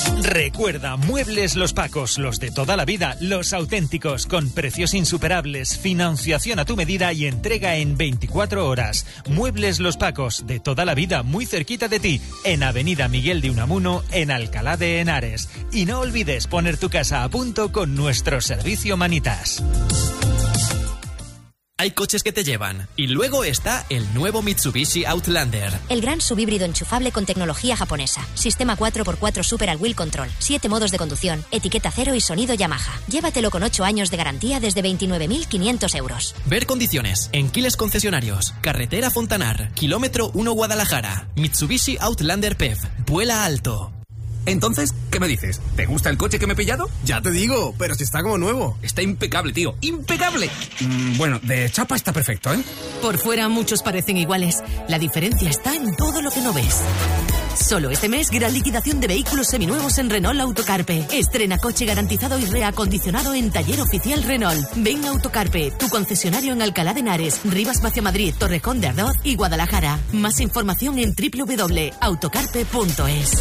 Recuerda, Muebles Los Pacos, los de toda la vida, los auténticos, con precios insuperables, financiación a tu medida y entrega en 24 horas. Muebles Los Pacos, de toda la vida, muy cerquita de ti, en Avenida Miguel de Unamuno, en Alcalá de Henares. Y no olvides poner tu casa a punto con nuestro servicio Manitas. Hay coches que te llevan. Y luego está el nuevo Mitsubishi Outlander. El gran subhíbrido enchufable con tecnología japonesa. Sistema 4x4 Super All Wheel Control. 7 modos de conducción. Etiqueta cero y sonido Yamaha. Llévatelo con 8 años de garantía desde 29.500 euros. Ver condiciones en Quiles Concesionarios. Carretera Fontanar. Kilómetro 1 Guadalajara. Mitsubishi Outlander PHEV. Vuela alto. Entonces, ¿qué me dices? ¿Te gusta el coche que me he pillado? Ya te digo, pero si está como nuevo. Está impecable, tío. ¡Impecable! Bueno, de chapa está perfecto, ¿eh? Por fuera muchos parecen iguales. La diferencia está en todo lo que no ves. Solo este mes, gran liquidación de vehículos seminuevos en Renault Autocarpe. Estrena coche garantizado y reacondicionado en Taller Oficial Renault. Ven a Autocarpe, tu concesionario en Alcalá de Henares, Rivas Vacia Madrid, Torrejón de Ardoz y Guadalajara. Más información en www.autocarpe.es.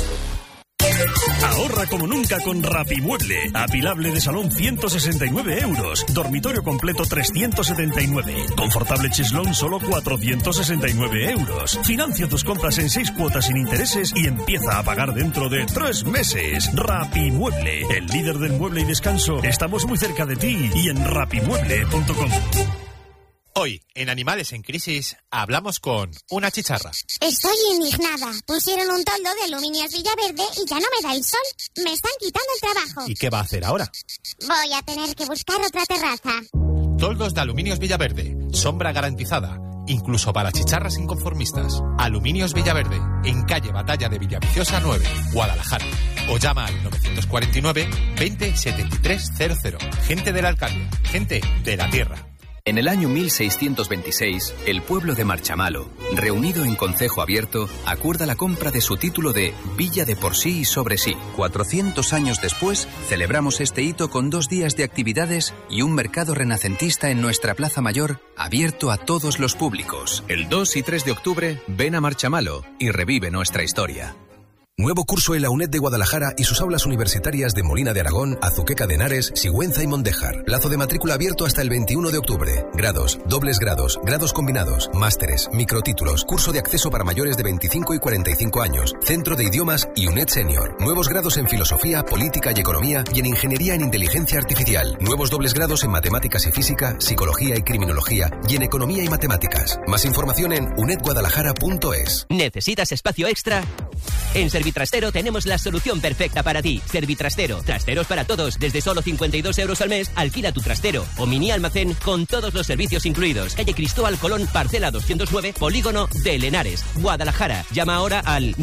Ahorra como nunca con Rapimueble. Apilable de salón 169 euros. Dormitorio completo 379. Confortable cheslón solo 469 euros. Financia tus compras en 6 cuotas sin intereses y empieza a pagar dentro de 3 meses. Rapimueble, el líder del mueble y descanso. Estamos muy cerca de ti y en rapimueble.com. Hoy, en Animales en Crisis, hablamos con una chicharra. Estoy indignada. Pusieron un toldo de Aluminios Villaverde y ya no me da el sol. Me están quitando el trabajo. ¿Y qué va a hacer ahora? Voy a tener que buscar otra terraza. Toldos de Aluminios Villaverde. Sombra garantizada. Incluso para chicharras inconformistas. Aluminios Villaverde. En calle Batalla de Villaviciosa 9, Guadalajara. O llama al 949 20 73 00. Gente de la alcaldía. Gente de la tierra. En el año 1626, el pueblo de Marchamalo, reunido en concejo abierto, acuerda la compra de su título de Villa de por sí y sobre sí. 400 años después, celebramos este hito con 2 días de actividades y un mercado renacentista en nuestra Plaza Mayor, abierto a todos los públicos. El 2 y 3 de octubre, ven a Marchamalo y revive nuestra historia. Nuevo curso en la UNED de Guadalajara y sus aulas universitarias de Molina de Aragón, Azuqueca de Henares, Sigüenza y Mondéjar. Plazo de matrícula abierto hasta el 21 de octubre. Grados, dobles grados, grados combinados, másteres, microtítulos, curso de acceso para mayores de 25 y 45 años, centro de idiomas y UNED Senior. Nuevos grados en filosofía, política y economía y en ingeniería en inteligencia artificial. Nuevos dobles grados en matemáticas y física, psicología y criminología y en economía y matemáticas. Más información en unedguadalajara.es. ¿Necesitas espacio extra? En Servitrastero tenemos la solución perfecta para ti. Servitrastero, trasteros para todos. Desde solo 52 euros al mes, alquila tu trastero o mini almacén con todos los servicios incluidos. Calle Cristóbal Colón, parcela 209, Polígono de Henares, Guadalajara. Llama ahora al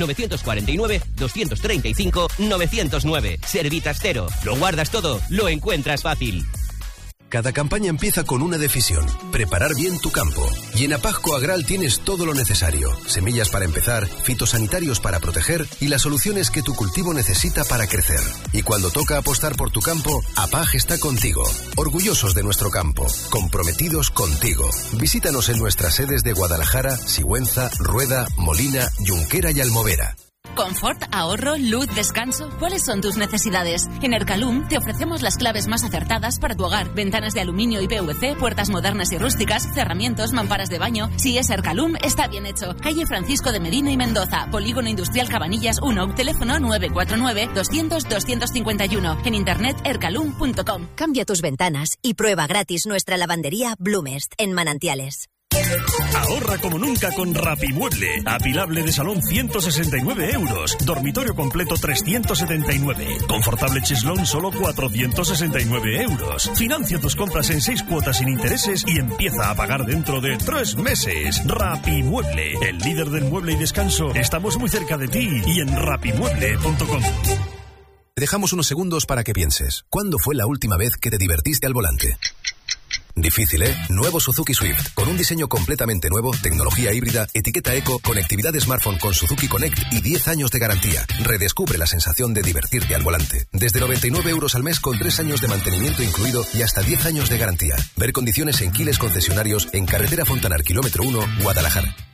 949-235-909. Servitrastero. Lo guardas todo, lo encuentras fácil. Cada campaña empieza con una decisión: preparar bien tu campo. Y en Apagco Agral tienes todo lo necesario: semillas para empezar, fitosanitarios para proteger y las soluciones que tu cultivo necesita para crecer. Y cuando toca apostar por tu campo, Apag está contigo. Orgullosos de nuestro campo, comprometidos contigo. Visítanos en nuestras sedes de Guadalajara, Sigüenza, Rueda, Molina, Junquera y Almovera. Confort, ahorro, luz, descanso. ¿Cuáles son tus necesidades? En Ercalum te ofrecemos las claves más acertadas para tu hogar. Ventanas de aluminio y PVC, puertas modernas y rústicas, cerramientos, mamparas de baño. Si es Ercalum, está bien hecho. Calle Francisco de Medina y Mendoza, Polígono Industrial Cabanillas 1, teléfono 949-200-251. En internet ercalum.com. Cambia tus ventanas y prueba gratis nuestra lavandería Blumest en Manantiales. Ahorra como nunca con Rapimueble. Apilable de salón 169 euros. Dormitorio completo 379. Confortable cheslón solo 469 euros. Financia tus compras en 6 cuotas sin intereses y empieza a pagar dentro de 3 meses. Rapimueble, el líder del mueble y descanso. Estamos muy cerca de ti y en rapimueble.com. Dejamos unos segundos para que pienses. ¿Cuándo fue la última vez que te divertiste al volante? Difícil, ¿eh? Nuevo Suzuki Swift, con un diseño completamente nuevo, tecnología híbrida, etiqueta eco, conectividad smartphone con Suzuki Connect y 10 años de garantía. Redescubre la sensación de divertirte al volante. Desde 99 euros al mes con 3 años de mantenimiento incluido y hasta 10 años de garantía. Ver condiciones en Quiles Concesionarios en Carretera Fontanar, kilómetro 1, Guadalajara.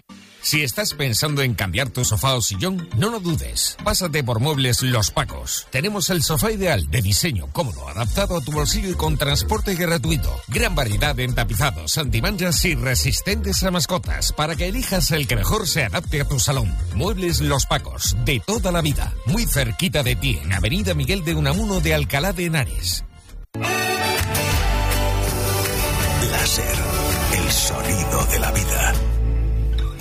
Si estás pensando en cambiar tu sofá o sillón, no lo dudes. Pásate por Muebles Los Pacos. Tenemos el sofá ideal, de diseño cómodo, adaptado a tu bolsillo y con transporte gratuito. Gran variedad en tapizados, antimanchas y resistentes a mascotas, para que elijas el que mejor se adapte a tu salón. Muebles Los Pacos, de toda la vida. Muy cerquita de ti, en Avenida Miguel de Unamuno de Alcalá de Henares. Láser, el sonido de la vida.